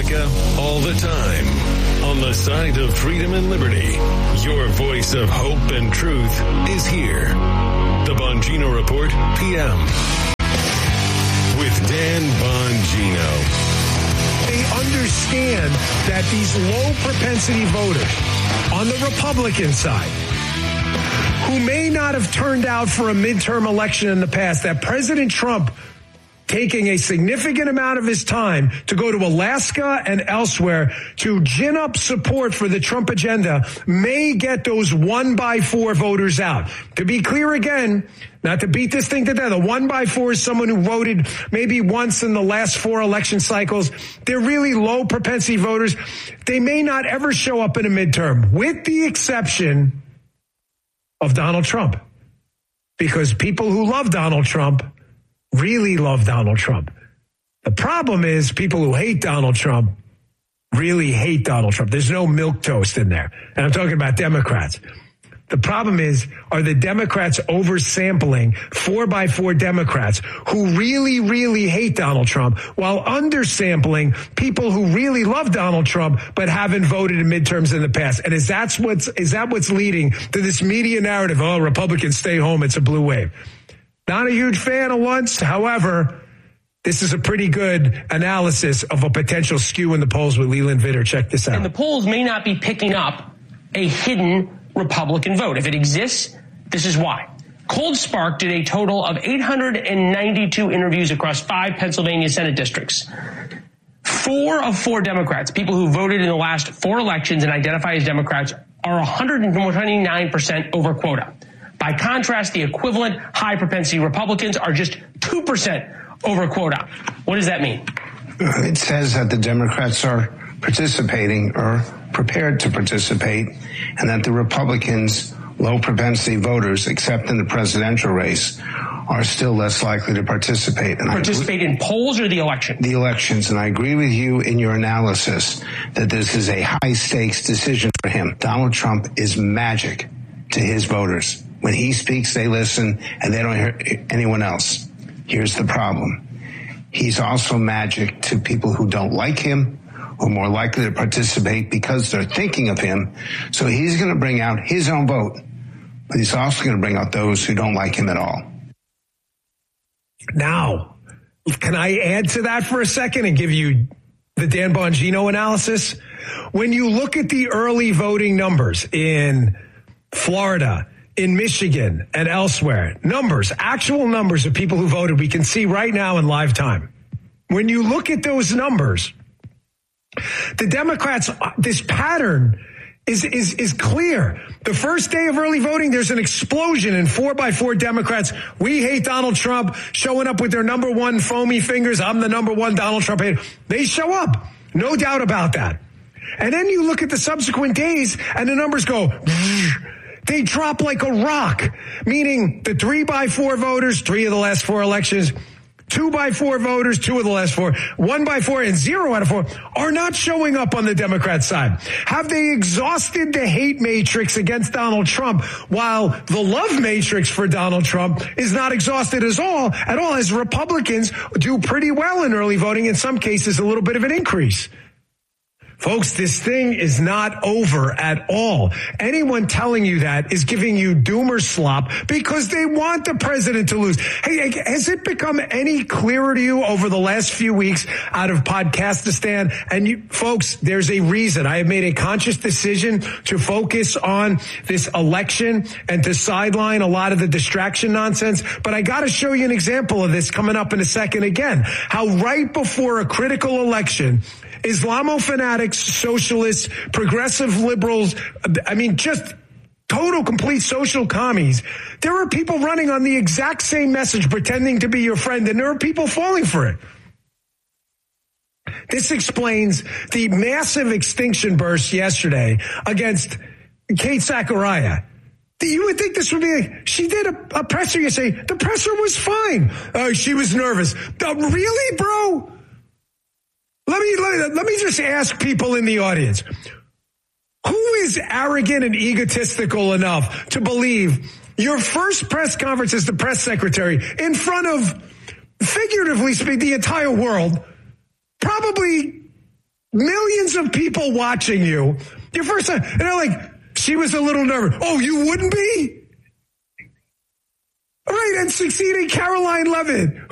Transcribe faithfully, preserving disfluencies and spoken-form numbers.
America all the time. On the side of freedom and liberty, your voice of hope and truth is here. The Bongino Report, P M. With Dan Bongino. They understand that these low-propensity voters on the Republican side, who may not have turned out for a midterm election in the past, that President Trump taking a significant amount of his time to go to Alaska and elsewhere to gin up support for the Trump agenda may get those one by four voters out. To be clear again, not to beat this thing to death, a one by four is someone who voted maybe once in the last four election cycles. They're really low propensity voters. They may not ever show up in a midterm, with the exception of Donald Trump, because people who love Donald Trump really love Donald Trump. The problem is people who hate Donald Trump really hate Donald Trump. There's no milquetoast in there. And I'm talking about Democrats. The problem is, are the Democrats oversampling four by four Democrats who really, really hate Donald Trump while undersampling people who really love Donald Trump but haven't voted in midterms in the past? And is that's what's, is that what's leading to this media narrative? Oh, Republicans stay home. It's a blue wave. Not a huge fan of once. However, this is a pretty good analysis of a potential skew in the polls with Leland Vitter. Check this out. And the polls may not be picking up a hidden Republican vote. If it exists, this is why. Cold Spark did a total of eight hundred ninety-two interviews across five Pennsylvania Senate districts. Four of four Democrats, people who voted in the last four elections and identify as Democrats, are one hundred twenty-nine percent over quota. By contrast, the equivalent high-propensity Republicans are just two percent over quota. What does that mean? It says that the Democrats are participating or prepared to participate, and that the Republicans, low-propensity voters, except in the presidential race, are still less likely to participate. And participate in polls or the election? The elections. And I agree with you in your analysis that this is a high-stakes decision for him. Donald Trump is magic to his voters. When he speaks, they listen, and they don't hear anyone else. Here's the problem. He's also magic to people who don't like him, who are more likely to participate because they're thinking of him. So he's going to bring out his own vote, but he's also going to bring out those who don't like him at all. Now, can I add to that for a second and give you the Dan Bongino analysis? When you look at the early voting numbers in Florida, in Michigan, and elsewhere, numbers, actual numbers of people who voted, we can see right now in live time. When you look at those numbers, the Democrats, this pattern is, is, is clear. The first day of early voting, there's an explosion in four by four Democrats. We hate Donald Trump, showing up with their number one foamy fingers. I'm the number one Donald Trump hater. They show up. No doubt about that. And then you look at the subsequent days and the numbers go, they drop like a rock, meaning the three by four voters, three of the last four elections, two by four voters, two of the last four, one by four, and zero out of four are not showing up on the Democrat side. Have they exhausted the hate matrix against Donald Trump, while the love matrix for Donald Trump is not exhausted as all, at all, as Republicans do pretty well in early voting, in some cases a little bit of an increase? Folks, this thing is not over at all. Anyone telling you that is giving you doomer slop because they want the president to lose. Hey, has it become any clearer to you over the last few weeks out of Podcastistan? And you, folks, there's a reason. I have made a conscious decision to focus on this election and to sideline a lot of the distraction nonsense. But I got to show you an example of this coming up in a second again. How right before a critical election, Islamo-fanatics, socialists, progressive liberals, I mean, just total, complete social commies. There are people running on the exact same message, pretending to be your friend, and there are people falling for it. This explains the massive extinction burst yesterday against Kate Zachariah. You would think this would be, a, she did a, a presser yesterday. The presser was fine. Uh, she was nervous. Uh, really, bro? Let me, let, let me just ask people in the audience, who is arrogant and egotistical enough to believe your first press conference as the press secretary in front of, figuratively speaking, the entire world, probably millions of people watching you. Your first time, and they're like, she was a little nervous. Oh, you wouldn't be? All right, and succeeding Caroline Levitt,